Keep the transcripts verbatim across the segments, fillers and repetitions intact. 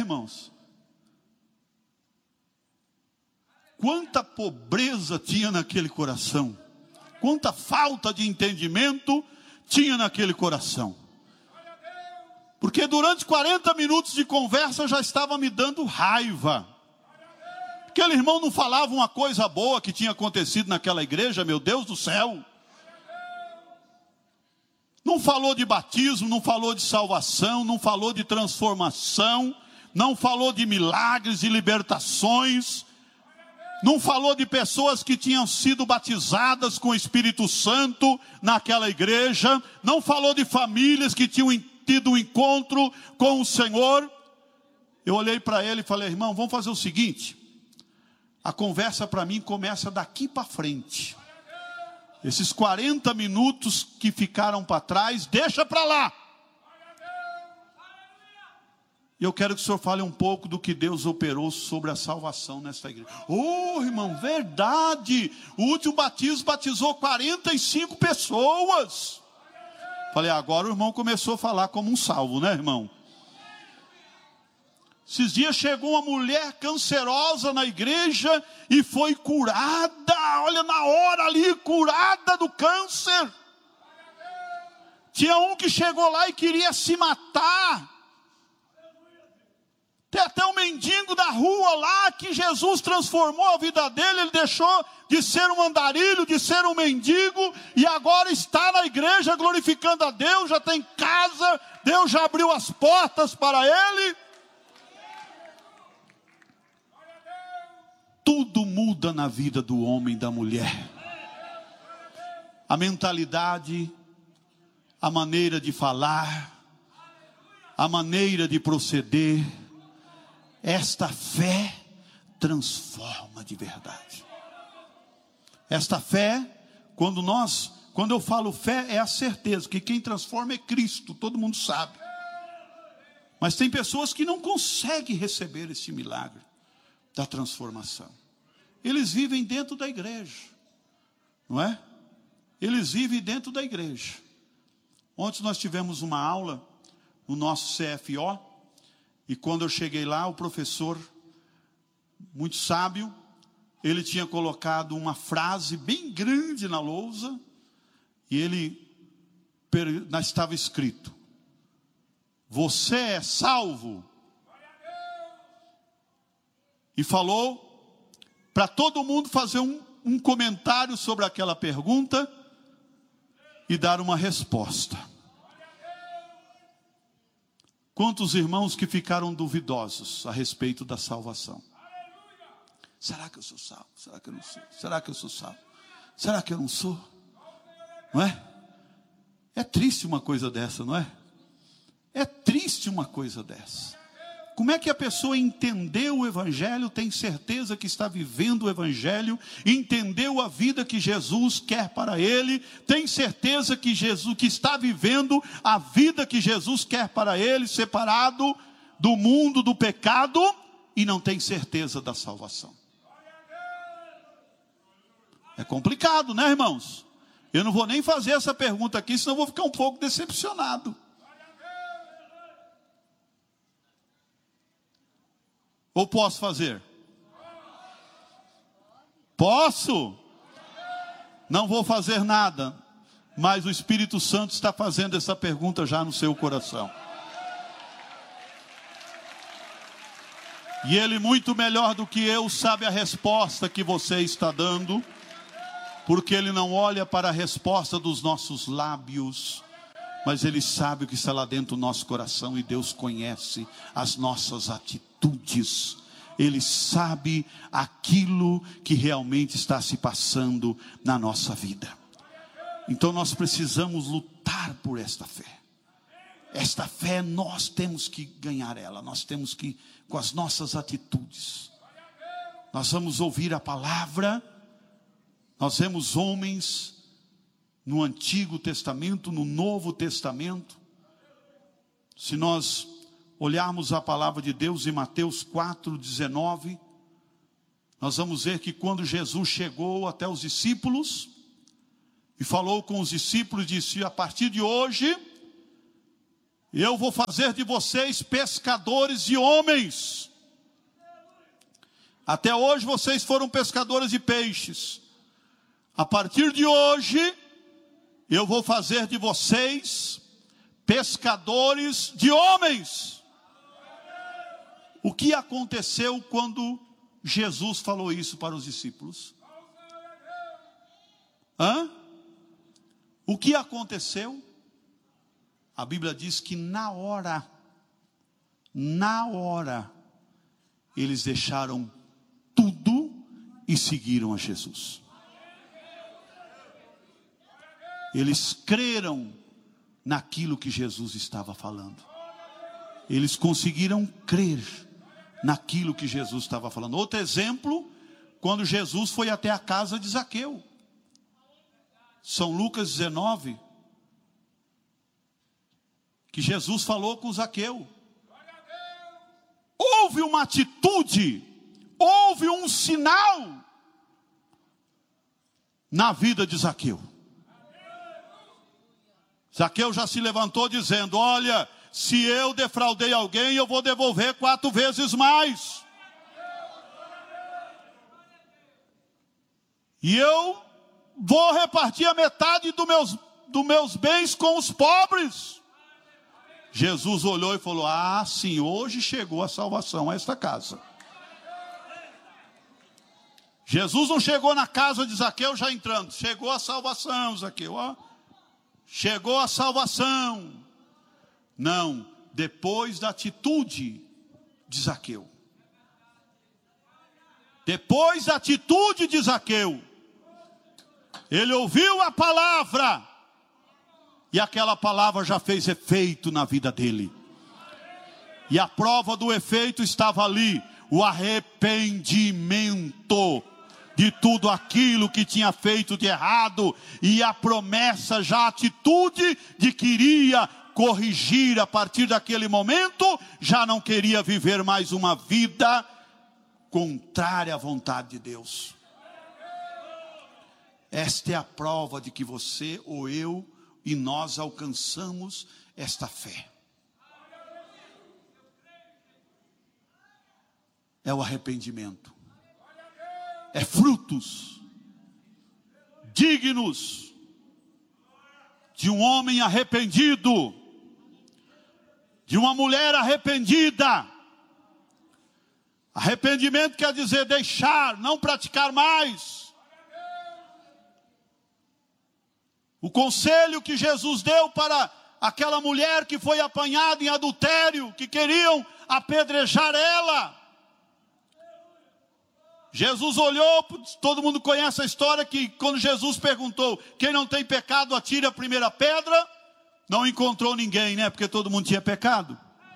irmãos? Quanta pobreza tinha naquele coração. Quanta falta de entendimento tinha naquele coração. Porque durante quarenta minutos de conversa já estava me dando raiva. Aquele irmão não falava uma coisa boa que tinha acontecido naquela igreja, meu Deus do céu. Não falou de batismo, não falou de salvação, não falou de transformação, não falou de milagres e libertações, não falou de pessoas que tinham sido batizadas com o Espírito Santo naquela igreja, não falou de famílias que tinham tido um encontro com o Senhor. Eu olhei para ele e falei, irmão, vamos fazer o seguinte, a conversa para mim começa daqui para frente. Esses quarenta minutos que ficaram para trás, deixa para lá. E eu quero que o senhor fale um pouco do que Deus operou sobre a salvação nesta igreja. Oh, irmão, verdade. O último batismo batizou quarenta e cinco pessoas. Falei, agora o irmão começou a falar como um salvo, né, irmão? Esses dias chegou uma mulher cancerosa na igreja e foi curada. Olha, na hora ali, curada do câncer. Tinha um que chegou lá e queria se matar. Tem até um mendigo da rua lá que Jesus transformou a vida dele. Ele deixou de ser um andarilho, de ser um mendigo, e agora está na igreja glorificando a Deus. Já tem casa, Deus já abriu as portas para ele. Tudo muda na vida do homem e da mulher. A mentalidade, a maneira de falar, a maneira de proceder. Esta fé transforma de verdade. Esta fé, quando nós, quando eu falo fé, é a certeza que quem transforma é Cristo, todo mundo sabe. Mas tem pessoas que não conseguem receber esse milagre da transformação. Eles vivem dentro da igreja, não é? Eles vivem dentro da igreja. Ontem nós tivemos uma aula no nosso C F O, e quando eu cheguei lá, o professor, muito sábio, ele tinha colocado uma frase bem grande na lousa, e ele estava escrito: você é salvo? E falou para todo mundo fazer um, um comentário sobre aquela pergunta e dar uma resposta. Quantos irmãos que ficaram duvidosos a respeito da salvação? Será que eu sou salvo? Será que eu não sou? Será que eu sou salvo? Será que eu não sou? Não é? É triste uma coisa dessa, não é? É triste uma coisa dessa. Como é que a pessoa entendeu o Evangelho, tem certeza que está vivendo o Evangelho, entendeu a vida que Jesus quer para ele, tem certeza que Jesus que está vivendo a vida que Jesus quer para ele, separado do mundo, do pecado, e não tem certeza da salvação? É complicado, né, irmãos? Eu não vou nem fazer essa pergunta aqui, senão eu vou ficar um pouco decepcionado. Ou posso fazer? Posso? Não vou fazer nada, mas o Espírito Santo está fazendo essa pergunta já no seu coração. E Ele, muito melhor do que eu, sabe a resposta que você está dando, porque Ele não olha para a resposta dos nossos lábios, mas Ele sabe o que está lá dentro do nosso coração, e Deus conhece as nossas atitudes. Ele sabe aquilo que realmente está se passando na nossa vida. Então nós precisamos lutar por esta fé. Esta fé nós temos que ganhar ela. Nós temos que, com as nossas atitudes. Nós vamos ouvir a palavra. Nós vemos homens no Antigo Testamento, no Novo Testamento. Se nós olharmos a palavra de Deus em Mateus quatro, dezenove, nós vamos ver que quando Jesus chegou até os discípulos e falou com os discípulos, disse: a partir de hoje Eu vou fazer de vocês pescadores de homens. Até hoje vocês foram pescadores de peixes. A partir de hoje, eu vou fazer de vocês pescadores de homens. O que aconteceu quando Jesus falou isso para os discípulos? Hã? O que aconteceu? A Bíblia diz que na hora, na hora, eles deixaram tudo e seguiram a Jesus. Eles creram naquilo que Jesus estava falando. Eles conseguiram crer naquilo que Jesus estava falando. Outro exemplo, quando Jesus foi até a casa de Zaqueu. São Lucas dezenove. Que Jesus falou com Zaqueu. Houve uma atitude, houve um sinal na vida de Zaqueu. Zaqueu já se levantou dizendo: olha, se eu defraudei alguém, eu vou devolver quatro vezes mais. E eu vou repartir a metade dos meus, dos meus bens com os pobres. Jesus olhou e falou: ah, sim, hoje chegou a salvação a esta casa. Jesus não chegou na casa de Zaqueu já entrando. Chegou a salvação, Zaqueu, ó. Chegou a salvação. Não, depois da atitude de Zaqueu. Depois da atitude de Zaqueu. Ele ouviu a palavra. E aquela palavra já fez efeito na vida dele. E a prova do efeito estava ali. O arrependimento de tudo aquilo que tinha feito de errado. E a promessa, já a atitude de que iria corrigir a partir daquele momento. Já não queria viver mais uma vida contrária à vontade de Deus. Esta é a prova de que você ou eu e nós alcançamos esta fé. É o arrependimento. É frutos dignos de um homem arrependido, de uma mulher arrependida. Arrependimento quer dizer deixar, não praticar mais. O conselho que Jesus deu para aquela mulher que foi apanhada em adultério, que queriam apedrejar ela. Jesus olhou, todo mundo conhece a história, que quando Jesus perguntou: quem não tem pecado, atire a primeira pedra. Não encontrou ninguém, né? Porque todo mundo tinha pecado.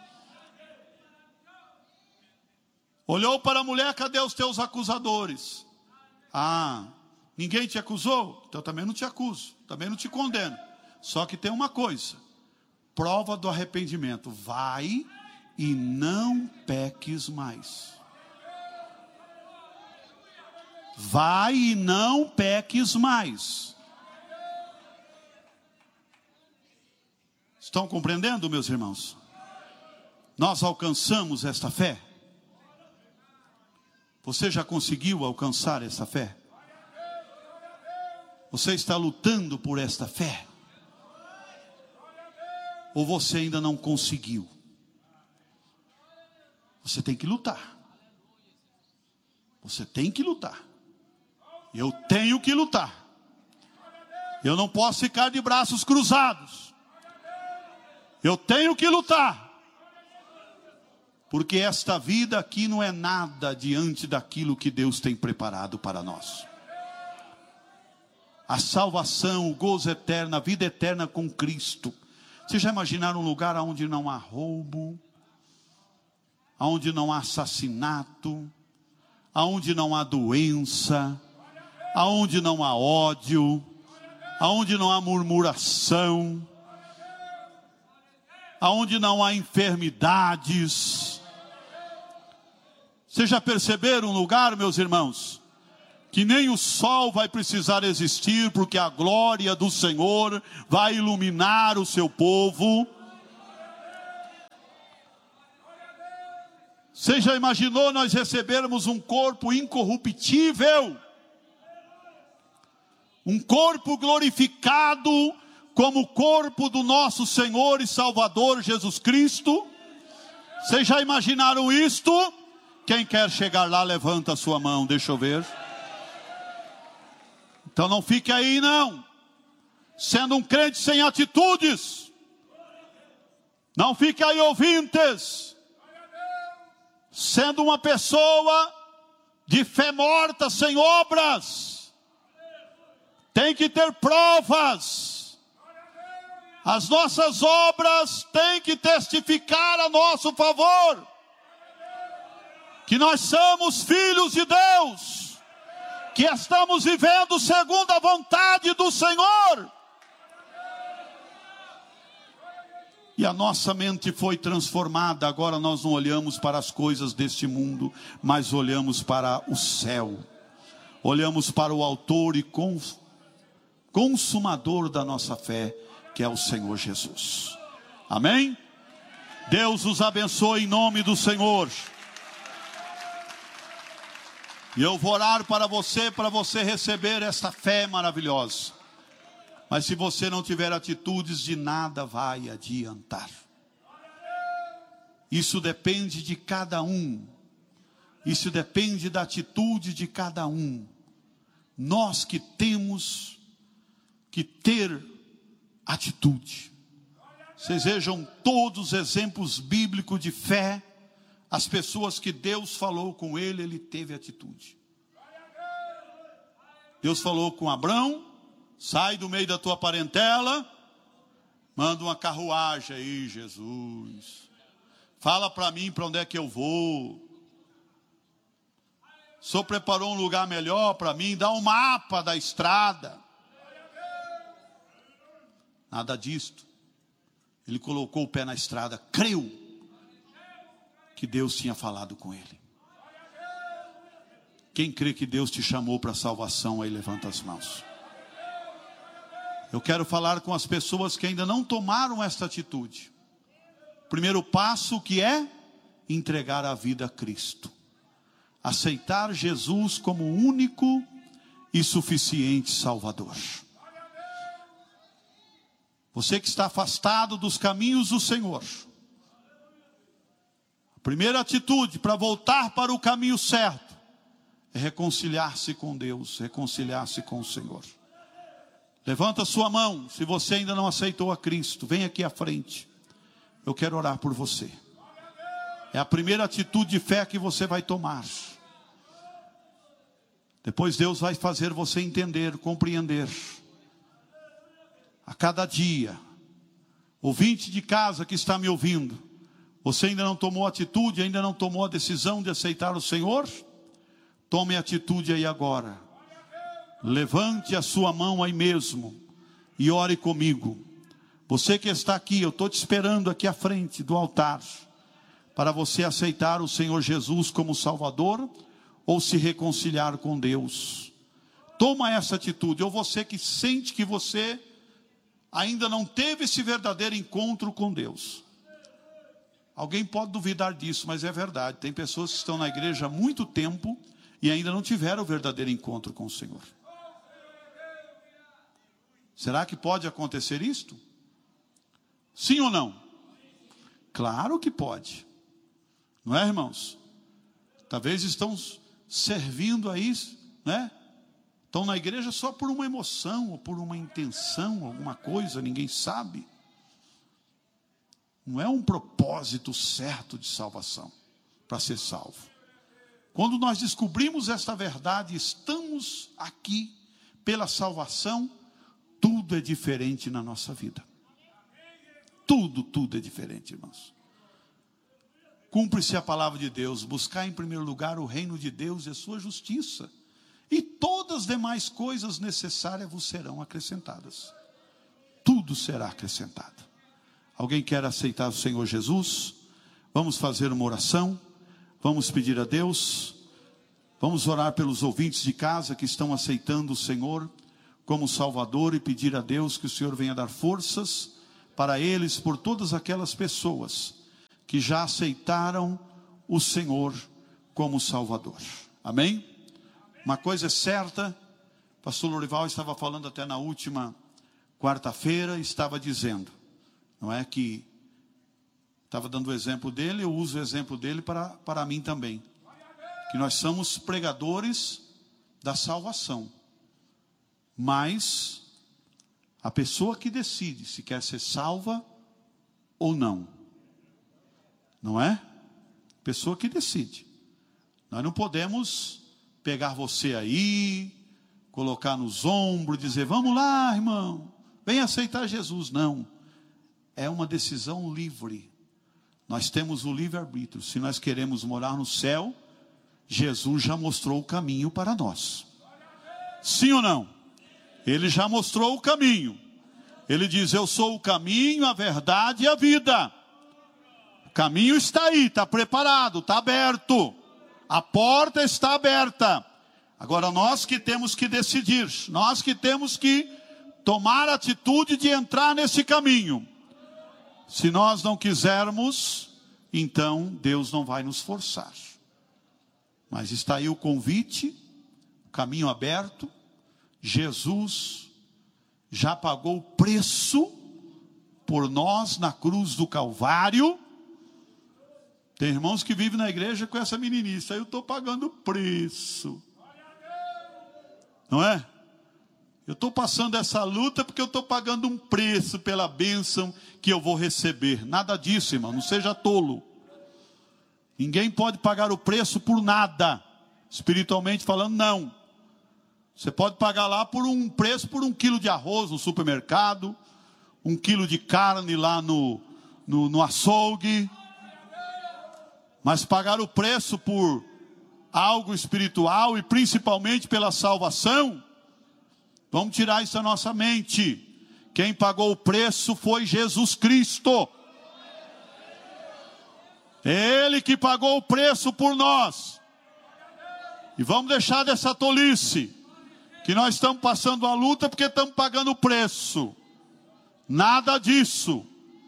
Olhou para a mulher: cadê os teus acusadores? Ah, ninguém te acusou? Então também não te acuso, também não te condeno. Só que tem uma coisa: prova do arrependimento. Vai e não peques mais. Vai e não peques mais. Estão compreendendo, meus irmãos? Nós alcançamos esta fé. Você já conseguiu alcançar essa fé? Você está lutando por esta fé? Ou você ainda não conseguiu? Você tem que lutar. Você tem que lutar. Eu tenho que lutar. Eu não posso ficar de braços cruzados. Eu tenho que lutar. Porque esta vida aqui não é nada diante daquilo que Deus tem preparado para nós. A salvação, o gozo eterno, a vida eterna com Cristo. Vocês já imaginaram um lugar onde não há roubo, onde não há assassinato, onde não há doença, onde não há ódio, onde não há murmuração, onde não há enfermidades? Vocês já perceberam um lugar, meus irmãos, que nem o sol vai precisar existir, porque a glória do Senhor vai iluminar o seu povo? Você já imaginou nós recebermos um corpo incorruptível? Um corpo glorificado como o corpo do nosso Senhor e Salvador Jesus Cristo? Vocês já imaginaram isto? Quem quer chegar lá, levanta a sua mão, deixa eu ver. Então não fique aí não, sendo um crente sem atitudes. Não fique aí, ouvintes, sendo uma pessoa de fé morta, sem obras. Tem que ter provas. As nossas obras têm que testificar a nosso favor que nós somos filhos de Deus, que estamos vivendo segundo a vontade do Senhor. E a nossa mente foi transformada. Agora nós não olhamos para as coisas deste mundo, mas olhamos para o céu. Olhamos para o autor e consumador da nossa fé, que é o Senhor Jesus. Amém? Deus os abençoe em nome do Senhor. E eu vou orar para você, para você receber essa fé maravilhosa. Mas se você não tiver atitudes, de nada vai adiantar. Isso depende de cada um. Isso depende da atitude de cada um. Nós que temos que ter atitude. Vocês vejam todos os exemplos bíblicos de fé. As pessoas que Deus falou com ele, ele teve atitude. Deus falou com Abrão: sai do meio da tua parentela, manda uma carruagem aí, Jesus. Fala para mim para onde é que eu vou. O Senhor preparou um lugar melhor para mim, dá um mapa da estrada. Nada disto. Ele colocou o pé na estrada, creu que Deus tinha falado com ele. Quem crê que Deus te chamou para a salvação, aí levanta as mãos. Eu quero falar com as pessoas que ainda não tomaram esta atitude. Primeiro passo, que é entregar a vida a Cristo. Aceitar Jesus como o único e suficiente Salvador. Você que está afastado dos caminhos do Senhor. A primeira atitude para voltar para o caminho certo é reconciliar-se com Deus, reconciliar-se com o Senhor. Levanta a sua mão, se você ainda não aceitou a Cristo, vem aqui à frente. Eu quero orar por você. É a primeira atitude de fé que você vai tomar. Depois Deus vai fazer você entender, compreender. A cada dia, ouvinte de casa que está me ouvindo, você ainda não tomou atitude, ainda não tomou a decisão de aceitar o Senhor? Tome atitude aí agora. Levante a sua mão aí mesmo e ore comigo. Você que está aqui, eu estou te esperando aqui à frente do altar, para você aceitar o Senhor Jesus como Salvador ou se reconciliar com Deus. Toma essa atitude. Ou você que sente que você ainda não teve esse verdadeiro encontro com Deus. Alguém pode duvidar disso, mas é verdade. Tem pessoas que estão na igreja há muito tempo e ainda não tiveram o verdadeiro encontro com o Senhor. Será que pode acontecer isto? Sim ou não? Claro que pode. Não é, irmãos? Talvez estão servindo aí, né? Estão na igreja só por uma emoção, ou por uma intenção, alguma coisa, ninguém sabe. Não é um propósito certo de salvação, para ser salvo. Quando nós descobrimos esta verdade, estamos aqui pela salvação, tudo é diferente na nossa vida. Tudo, tudo é diferente, irmãos. Cumpre-se a palavra de Deus, buscar em primeiro lugar o reino de Deus e a sua justiça, e todas as demais coisas necessárias vos serão acrescentadas. Tudo será acrescentado. Alguém quer aceitar o Senhor Jesus? Vamos fazer uma oração. Vamos pedir a Deus. Vamos orar pelos ouvintes de casa que estão aceitando o Senhor como Salvador e pedir a Deus que o Senhor venha dar forças para eles, por todas aquelas pessoas que já aceitaram o Senhor como Salvador. Amém? Uma coisa é certa, o pastor Lorival estava falando até na última quarta-feira, estava dizendo, não é que, estava dando o exemplo dele, eu uso o exemplo dele para, para mim também, que nós somos pregadores da salvação, mas a pessoa que decide se quer ser salva ou não, não é? Pessoa que decide. Nós não podemos pegar você aí, colocar nos ombros, dizer, vamos lá, irmão, vem aceitar Jesus. Não, é uma decisão livre. Nós temos o livre-arbítrio. Se nós queremos morar no céu, Jesus já mostrou o caminho para nós. Sim ou não? Ele já mostrou o caminho. Ele diz, eu sou o caminho, a verdade e a vida. O caminho está aí, está preparado, está aberto. A porta está aberta. Agora nós que temos que decidir, nós que temos que tomar a atitude de entrar nesse caminho. Se nós não quisermos, então Deus não vai nos forçar. Mas está aí o convite, o caminho aberto. Jesus já pagou o preço por nós na cruz do Calvário. Tem irmãos que vivem na igreja com essa meninice, aí eu estou pagando o preço. Não é? Eu estou passando essa luta porque eu estou pagando um preço pela bênção que eu vou receber. Nada disso, irmão, não seja tolo. Ninguém pode pagar o preço por nada. Espiritualmente falando, não. Você pode pagar lá por um preço, por um quilo de arroz no supermercado, um quilo de carne lá no, no, no açougue. Mas pagar o preço por algo espiritual e principalmente pela salvação, vamos tirar isso da nossa mente. Quem pagou o preço foi Jesus Cristo. Ele que pagou o preço por nós. E vamos deixar dessa tolice, que nós estamos passando a luta porque estamos pagando o preço. Nada disso.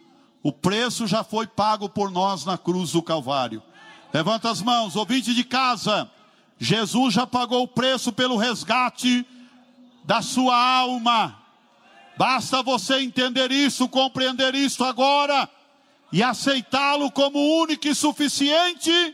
O preço já foi pago por nós na cruz do Calvário. Levanta as mãos, ouvinte de casa. Jesus já pagou o preço pelo resgate da sua alma. Basta você entender isso, compreender isso agora e aceitá-lo como único e suficiente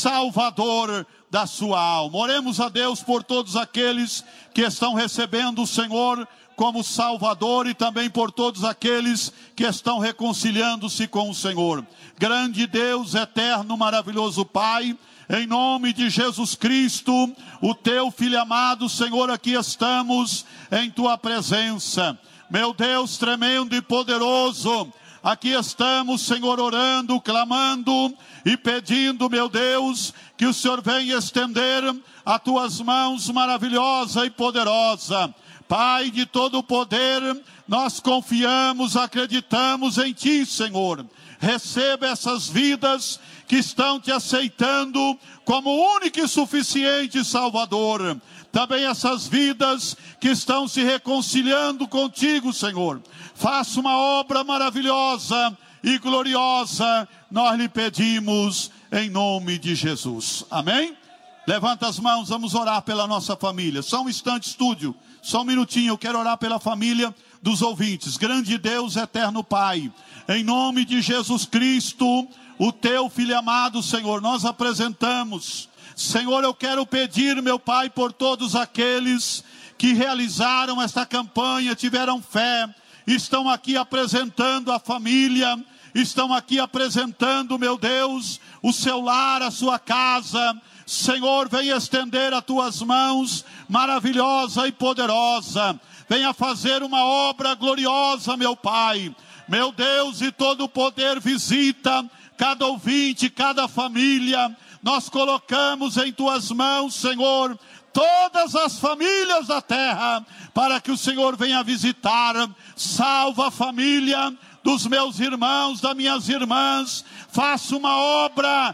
Salvador da sua alma. Oremos a Deus por todos aqueles que estão recebendo o Senhor como Salvador e também por todos aqueles que estão reconciliando-se com o Senhor. Grande Deus, eterno, maravilhoso Pai, em nome de Jesus Cristo, o teu Filho amado, Senhor, aqui estamos em tua presença. Meu Deus tremendo e poderoso, aqui estamos, Senhor, orando, clamando e pedindo, meu Deus, que o Senhor venha estender as tuas mãos maravilhosa e poderosa. Pai de todo o poder, nós confiamos, acreditamos em Ti, Senhor. Receba essas vidas que estão Te aceitando como único e suficiente Salvador. Também essas vidas que estão se reconciliando contigo, Senhor. Faça uma obra maravilhosa e gloriosa, nós lhe pedimos em nome de Jesus. Amém? Levanta as mãos, vamos orar pela nossa família. Só um instante, estúdio. Só um minutinho, eu quero orar pela família dos ouvintes. Grande Deus, eterno Pai, em nome de Jesus Cristo, o teu Filho amado, Senhor, nós apresentamos. Senhor, eu quero pedir, meu Pai, por todos aqueles que realizaram esta campanha, tiveram fé, estão aqui apresentando a família, estão aqui apresentando, meu Deus, o seu lar, a sua casa. Senhor, venha estender as tuas mãos, maravilhosa e poderosa. Venha fazer uma obra gloriosa, meu Pai. Meu Deus, e todo o poder visita cada ouvinte, cada família. Nós colocamos em tuas mãos, Senhor, todas as famílias da terra, para que o Senhor venha visitar. Salva a família dos meus irmãos, das minhas irmãs. Faça uma obra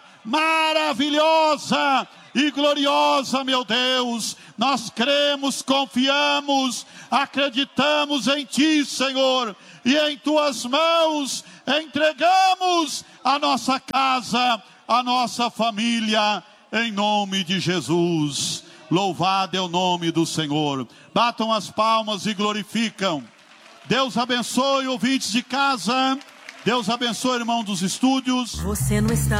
maravilhosa e gloriosa, meu Deus. Nós cremos, confiamos, acreditamos em Ti, Senhor, e em Tuas mãos entregamos a nossa casa, a nossa família, em nome de Jesus. Louvado é o nome do Senhor. Batam as palmas e glorificam. Deus abençoe, ouvintes de casa. Deus abençoe, irmão dos estúdios. Você não está